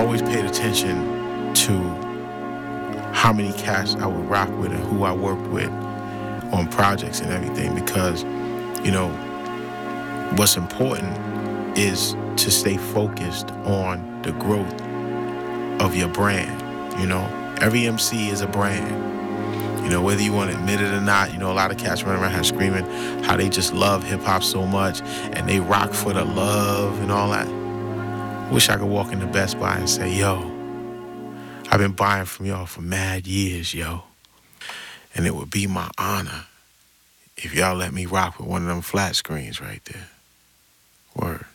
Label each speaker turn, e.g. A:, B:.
A: always paid attention to how many cats I would rock with and who I worked with on projects and everything, because, you know, what's important is to stay focused on the growth of your brand. You know, every MC is a brand. You know, whether you want to admit it or not, you know, a lot of cats running around here screaming how they just love hip-hop so much and they rock for the love and all that. Wish I could walk into Best Buy and say, yo, I've been buying from y'all for mad years, yo. And it would be my honor if y'all let me rock with one of them flat screens right there. Word.